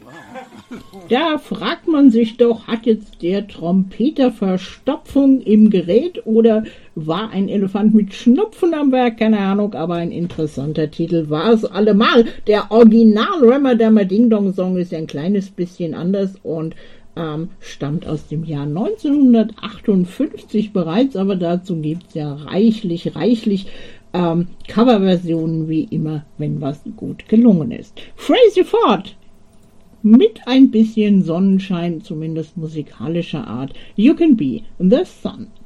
Da fragt man sich doch, hat jetzt der Trompeter Verstopfung im Gerät oder war ein Elefant mit Schnupfen am Werk? Keine Ahnung, aber ein interessanter Titel war es allemal. Der Original Ramadama Ding Dong Song ist ein kleines bisschen anders und stammt aus dem Jahr 1958 bereits, aber dazu gibt es ja reichlich Coverversionen wie immer, wenn was gut gelungen ist. Frazzy Ford mit ein bisschen Sonnenschein, zumindest musikalischer Art. You Can Be the Sun.